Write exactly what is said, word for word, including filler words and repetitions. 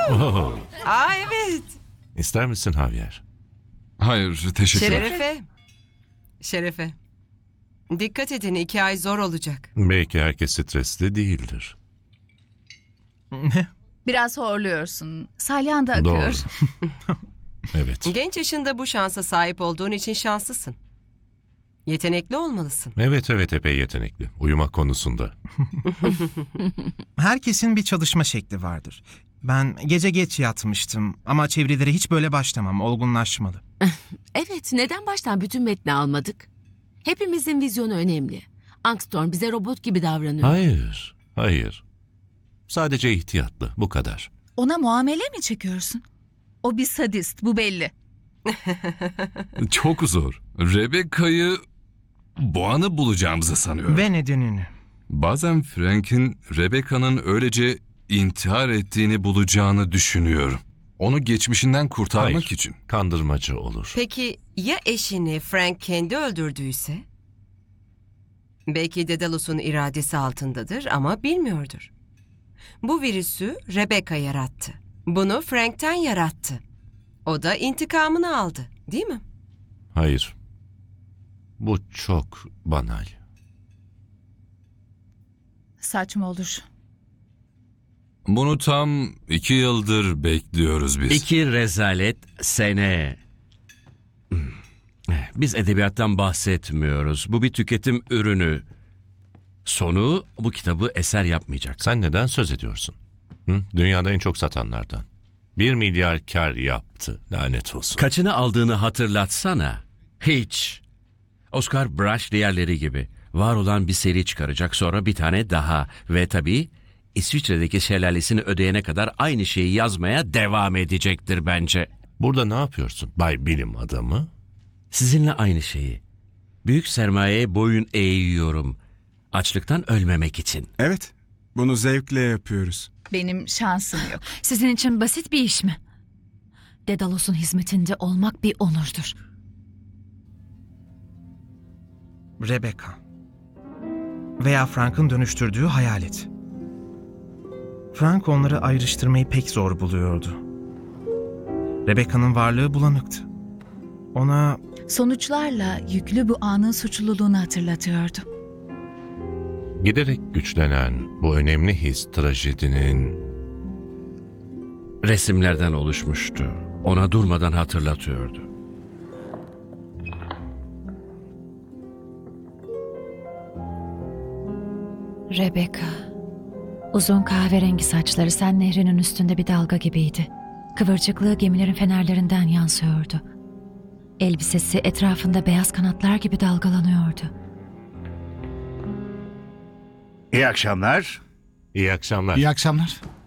Oh, Aa evet. İster misin Javier? Hayır, teşekkürler. Şerefe. Şerefe. Dikkat edin, iki ay zor olacak. Belki herkes stresli değildir. Biraz horluyorsun. Salyan da akıyor. Doğru. Evet. Genç yaşında bu şansa sahip olduğun için şanslısın. Yetenekli olmalısın. Evet evet epey yetenekli. Uyumak konusunda. Herkesin bir çalışma şekli vardır. Ben gece geç yatmıştım ama çevirilere hiç böyle başlamam. Olgunlaşmalı. Evet, neden baştan bütün metni almadık? Hepimizin vizyonu önemli. Angstorm bize robot gibi davranıyor. Hayır. Hayır. Sadece ihtiyatlı. Bu kadar. Ona muamele mi çekiyorsun? O bir sadist, bu belli. Çok zor. Rebecca'yı Boğan'ı bulacağımızı sanıyorum. Ve nedenini. Bazen Frank'in Rebecca'nın öylece intihar ettiğini bulacağını düşünüyorum. Onu geçmişinden kurtarmak Hayır. için. Kandırmacı olur. Peki ya eşini Frank kendi öldürdüyse? Belki Daedalus'un iradesi altındadır ama bilmiyordur. Bu virüsü Rebecca yarattı. Bunu Frank'ten yarattı. O da intikamını aldı, değil mi? Hayır. Bu çok banal. Saçma olur. Bunu tam iki yıldır bekliyoruz biz. İki rezalet sene. Biz edebiyattan bahsetmiyoruz. Bu bir tüketim ürünü. Sonu bu kitabı eser yapmayacak. Sen neden söz ediyorsun? Hı? Dünyada en çok satanlardan. Bir milyar kar yaptı. Lanet olsun. Kaçını aldığını hatırlatsana. Hiç. Oscar Brush diğerleri gibi. Var olan bir seri çıkaracak, sonra bir tane daha. Ve tabii İsviçre'deki şelalesini ödeyene kadar aynı şeyi yazmaya devam edecektir bence. Burada ne yapıyorsun Bay Bilim Adamı? Sizinle aynı şeyi. Büyük sermayeye boyun eğiyorum. Açlıktan ölmemek için. Evet, bunu zevkle yapıyoruz. Benim şansım yok. Sizin için basit bir iş mi? Daedalus'un hizmetinde olmak bir onurdur. Rebecca. Veya Frank'ın dönüştürdüğü hayalet. Frank onları ayrıştırmayı pek zor buluyordu. Rebecca'nın varlığı bulanıktı. Ona Sonuçlarla yüklü bu anın suçluluğunu hatırlatıyordu. Giderek güçlenen bu önemli his trajedinin... Resimlerden oluşmuştu. Ona durmadan hatırlatıyordu. Rebecca. Uzun kahverengi saçları Sen Nehri'nin üstünde bir dalga gibiydi. Kıvırcıklığı gemilerin fenerlerinden yansıyordu. Elbisesi etrafında beyaz kanatlar gibi dalgalanıyordu. İyi akşamlar. İyi akşamlar. İyi akşamlar.